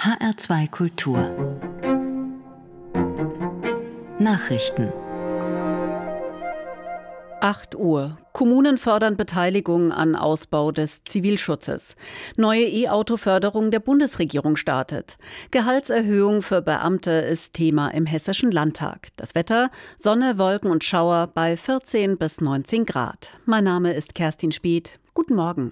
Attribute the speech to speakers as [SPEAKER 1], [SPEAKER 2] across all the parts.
[SPEAKER 1] HR2 Kultur Nachrichten
[SPEAKER 2] 8 Uhr. Kommunen fördern Beteiligung an Ausbau des Zivilschutzes. Neue E-Auto-Förderung der Bundesregierung startet. Gehaltserhöhung für Beamte ist Thema im Hessischen Landtag. Das Wetter: Sonne, Wolken und Schauer bei 14 bis 19 Grad. Mein Name ist Kerstin Spieth. Guten Morgen.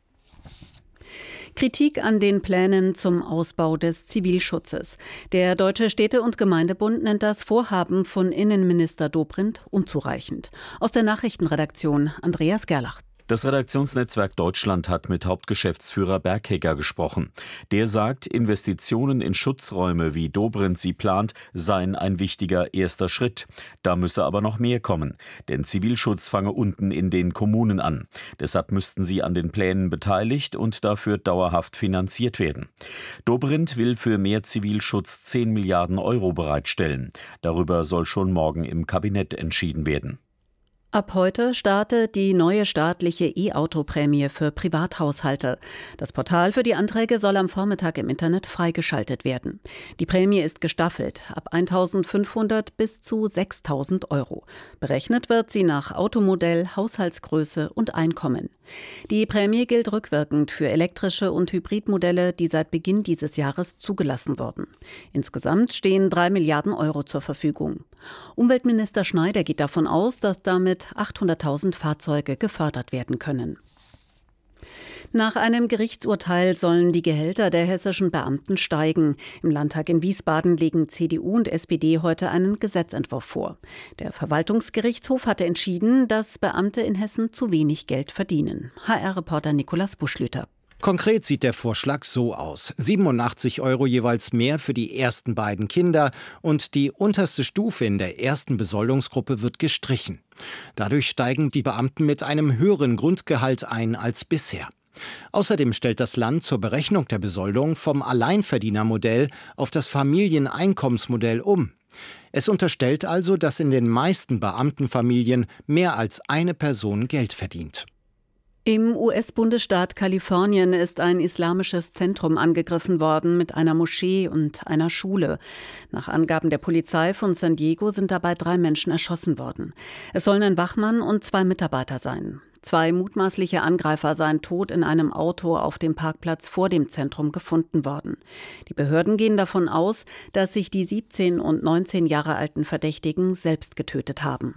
[SPEAKER 2] Kritik an den Plänen zum Ausbau des Zivilschutzes. Der Deutsche Städte- und Gemeindebund nennt das Vorhaben von Innenminister Dobrindt unzureichend. Aus der Nachrichtenredaktion Andreas Gerlach.
[SPEAKER 3] Das Redaktionsnetzwerk Deutschland hat mit Hauptgeschäftsführer Berghegger gesprochen. Der sagt, Investitionen in Schutzräume, wie Dobrindt sie plant, seien ein wichtiger erster Schritt. Da müsse aber noch mehr kommen, denn Zivilschutz fange unten in den Kommunen an. Deshalb müssten sie an den Plänen beteiligt und dafür dauerhaft finanziert werden. Dobrindt will für mehr Zivilschutz 10 Milliarden Euro bereitstellen. Darüber soll schon morgen im Kabinett entschieden werden.
[SPEAKER 2] Ab heute startet die neue staatliche E-Auto-Prämie für Privathaushalte. Das Portal für die Anträge soll am Vormittag im Internet freigeschaltet werden. Die Prämie ist gestaffelt, ab 1.500 bis zu 6.000 Euro. Berechnet wird sie nach Automodell, Haushaltsgröße und Einkommen. Die Prämie gilt rückwirkend für elektrische und Hybridmodelle, die seit Beginn dieses Jahres zugelassen wurden. Insgesamt stehen 3 Milliarden Euro zur Verfügung. Umweltminister Schneider geht davon aus, dass damit 800.000 Fahrzeuge gefördert werden können. Nach einem Gerichtsurteil sollen die Gehälter der hessischen Beamten steigen. Im Landtag in Wiesbaden legen CDU und SPD heute einen Gesetzentwurf vor. Der Verwaltungsgerichtshof hatte entschieden, dass Beamte in Hessen zu wenig Geld verdienen. HR-Reporter Nikolaus Buschlüter.
[SPEAKER 4] Konkret sieht der Vorschlag so aus: 87 Euro jeweils mehr für die ersten beiden Kinder und die unterste Stufe in der ersten Besoldungsgruppe wird gestrichen. Dadurch steigen die Beamten mit einem höheren Grundgehalt ein als bisher. Außerdem stellt das Land zur Berechnung der Besoldung vom Alleinverdienermodell auf das Familieneinkommensmodell um. Es unterstellt also, dass in den meisten Beamtenfamilien mehr als eine Person Geld verdient.
[SPEAKER 2] Im US-Bundesstaat Kalifornien ist ein islamisches Zentrum angegriffen worden mit einer Moschee und einer Schule. Nach Angaben der Polizei von San Diego sind dabei 3 Menschen erschossen worden. Es sollen ein Wachmann und 2 Mitarbeiter sein. 2 mutmaßliche Angreifer seien tot in einem Auto auf dem Parkplatz vor dem Zentrum gefunden worden. Die Behörden gehen davon aus, dass sich die 17 und 19 Jahre alten Verdächtigen selbst getötet haben.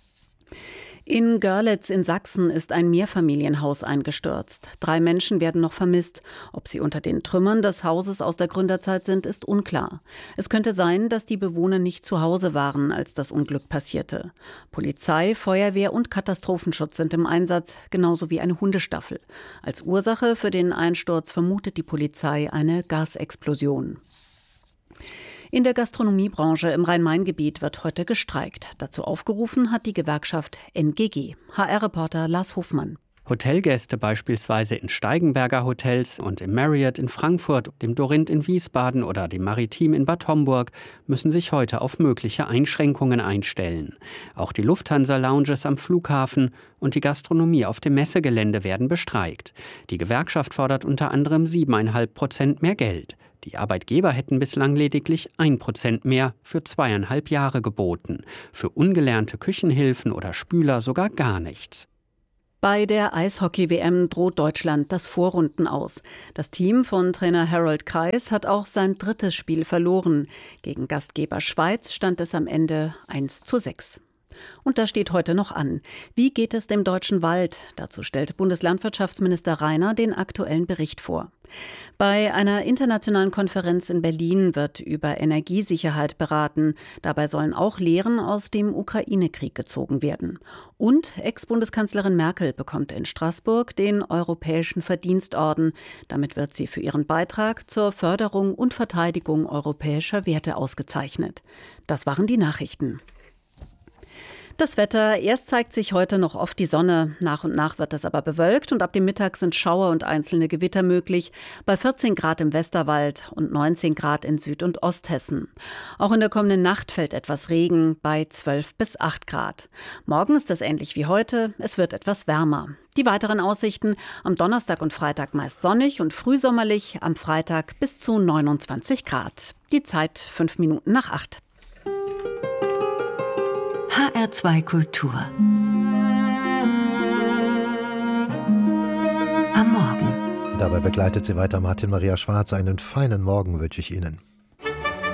[SPEAKER 2] In Görlitz in Sachsen ist ein Mehrfamilienhaus eingestürzt. 3 Menschen werden noch vermisst. Ob sie unter den Trümmern des Hauses aus der Gründerzeit sind, ist unklar. Es könnte sein, dass die Bewohner nicht zu Hause waren, als das Unglück passierte. Polizei, Feuerwehr und Katastrophenschutz sind im Einsatz, genauso wie eine Hundestaffel. Als Ursache für den Einsturz vermutet die Polizei eine Gasexplosion. In der Gastronomiebranche im Rhein-Main-Gebiet wird heute gestreikt. Dazu aufgerufen hat die Gewerkschaft NGG. HR-Reporter Lars Hofmann.
[SPEAKER 5] Hotelgäste beispielsweise in Steigenberger Hotels und im Marriott in Frankfurt, dem Dorint in Wiesbaden oder dem Maritim in Bad Homburg müssen sich heute auf mögliche Einschränkungen einstellen. Auch die Lufthansa-Lounges am Flughafen und die Gastronomie auf dem Messegelände werden bestreikt. Die Gewerkschaft fordert unter anderem 7,5% mehr Geld. Die Arbeitgeber hätten bislang lediglich 1% mehr für 2,5 Jahre geboten. Für ungelernte Küchenhilfen oder Spüler sogar gar nichts.
[SPEAKER 2] Bei der Eishockey-WM droht Deutschland das Vorrunden aus. Das Team von Trainer Harold Kreis hat auch sein 3. Spiel verloren. Gegen Gastgeber Schweiz stand es am Ende 1:6. Und das steht heute noch an. Wie geht es dem deutschen Wald? Dazu stellt Bundeslandwirtschaftsminister Rainer den aktuellen Bericht vor. Bei einer internationalen Konferenz in Berlin wird über Energiesicherheit beraten. Dabei sollen auch Lehren aus dem Ukraine-Krieg gezogen werden. Und Ex-Bundeskanzlerin Merkel bekommt in Straßburg den Europäischen Verdienstorden. Damit wird sie für ihren Beitrag zur Förderung und Verteidigung europäischer Werte ausgezeichnet. Das waren die Nachrichten. Das Wetter, erst zeigt sich heute noch oft die Sonne, nach und nach wird es aber bewölkt und ab dem Mittag sind Schauer und einzelne Gewitter möglich, bei 14 Grad im Westerwald und 19 Grad in Süd- und Osthessen. Auch in der kommenden Nacht fällt etwas Regen bei 12 bis 8 Grad. Morgen ist es ähnlich wie heute, es wird etwas wärmer. Die weiteren Aussichten: am Donnerstag und Freitag meist sonnig und frühsommerlich, am Freitag bis zu 29 Grad. Die Zeit 5 Minuten nach 8.
[SPEAKER 1] HR2 Kultur. Am Morgen.
[SPEAKER 6] Dabei begleitet sie weiter Martin Maria Schwarz. Einen feinen Morgen wünsche ich Ihnen.